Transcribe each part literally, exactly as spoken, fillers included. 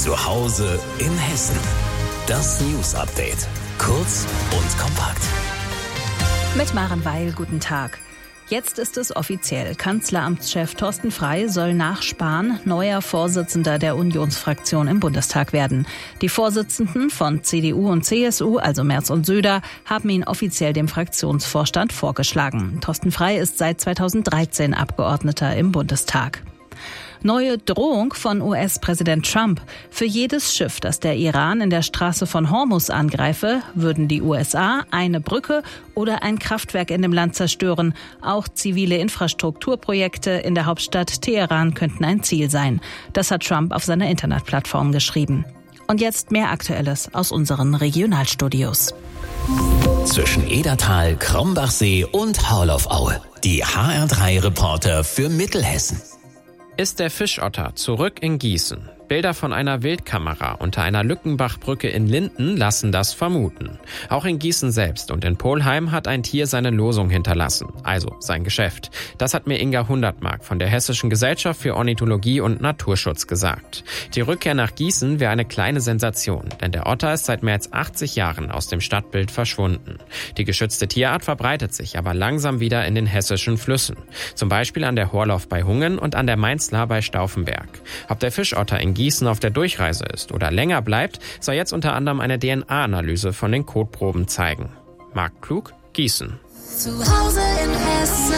Zu Hause in Hessen. Das News Update. Kurz und kompakt. Mit Maren Weil, guten Tag. Jetzt ist es offiziell. Kanzleramtschef Thorsten Frey soll nach Spahn neuer Vorsitzender der Unionsfraktion im Bundestag werden. Die Vorsitzenden von C D U und C S U, also Merz und Söder, haben ihn offiziell dem Fraktionsvorstand vorgeschlagen. Thorsten Frey ist seit zweitausenddreizehn Abgeordneter im Bundestag. Neue Drohung von U S-Präsident Trump. Für jedes Schiff, das der Iran in der Straße von Hormuz angreife, würden die U S A eine Brücke oder ein Kraftwerk in dem Land zerstören. Auch zivile Infrastrukturprojekte in der Hauptstadt Teheran könnten ein Ziel sein. Das hat Trump auf seiner Internetplattform geschrieben. Und jetzt mehr Aktuelles aus unseren Regionalstudios. Zwischen Edertal, Krombachsee und Harloff-Aue. Die H R drei Reporter für Mittelhessen. Ist der Fischotter zurück in Gießen? Bilder von einer Wildkamera unter einer Lückenbachbrücke in Linden lassen das vermuten. Auch in Gießen selbst und in Polheim hat ein Tier seine Losung hinterlassen, also sein Geschäft. Das hat mir Inga Hundertmark von der Hessischen Gesellschaft für Ornithologie und Naturschutz gesagt. Die Rückkehr nach Gießen wäre eine kleine Sensation, denn der Otter ist seit mehr als achtzig Jahren aus dem Stadtbild verschwunden. Die geschützte Tierart verbreitet sich aber langsam wieder in den hessischen Flüssen. Zum Beispiel an der Horloff bei Hungen und an der Mainzlar bei Stauffenberg. Ob der Fischotter in Gießen auf der Durchreise ist oder länger bleibt, soll jetzt unter anderem eine D N A-Analyse von den Kotproben zeigen. Marc Klug, Gießen. Zu Hause in Hessen.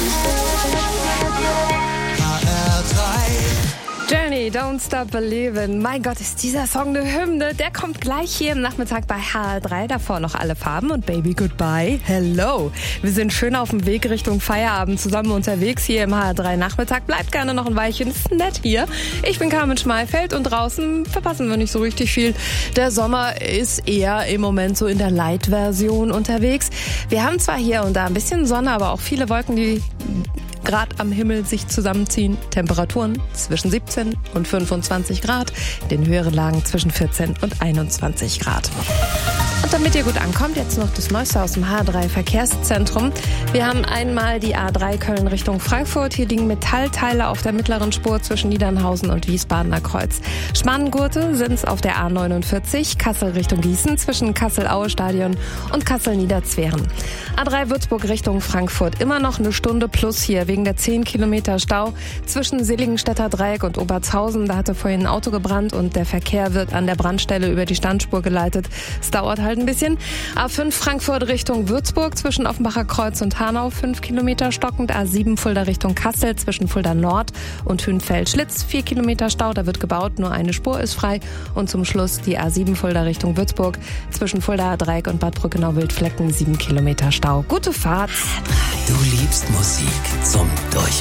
H R drei. Journey, Don't Stop Believin'. Mein Gott, ist dieser Song eine Hymne. Der kommt gleich hier im Nachmittag bei H R drei. Davor noch Alle Farben und Baby Goodbye. Hello. Wir sind schön auf dem Weg Richtung Feierabend zusammen unterwegs hier im H R drei Nachmittag. Bleibt gerne noch ein Weilchen. Ist nett hier. Ich bin Carmen Schmalfeld und draußen verpassen wir nicht so richtig viel. Der Sommer ist eher im Moment so in der Light-Version unterwegs. Wir haben zwar hier und da ein bisschen Sonne, aber auch viele Wolken, die Grad am Himmel sich zusammenziehen. Temperaturen zwischen siebzehn und fünfundzwanzig Grad. In den höheren Lagen zwischen vierzehn und einundzwanzig Grad. Und damit ihr gut ankommt, jetzt noch das Neueste aus dem H R drei Verkehrszentrum. Wir haben einmal die A drei Köln Richtung Frankfurt. Hier liegen Metallteile auf der mittleren Spur zwischen Niedernhausen und Wiesbadener Kreuz. Spannengurte sind es auf der A neunundvierzig, Kassel Richtung Gießen, zwischen Kassel-Aue-Stadion und Kassel-Niederzweren. A drei Würzburg Richtung Frankfurt, immer noch eine Stunde plus hier, wegen der zehn Kilometer Stau zwischen Seligenstädter Dreieck und Obertshausen. Da hatte vorhin ein Auto gebrannt und der Verkehr wird an der Brandstelle über die Standspur geleitet. Es dauert halt ein bisschen. A fünf Frankfurt Richtung Würzburg zwischen Offenbacher Kreuz und Hanau, fünf Kilometer stockend. A sieben Fulda Richtung Kassel zwischen Fulda Nord und Hünfeld-Schlitz, vier Kilometer Stau. Da wird gebaut, nur eine Spur ist frei. Und zum Schluss die A sieben Fulda Richtung Würzburg zwischen Fulda Dreieck und Bad Brückenau-Wildflecken, sieben Kilometer Stau. Gute Fahrt. Du liebst Musik zum Durchhören.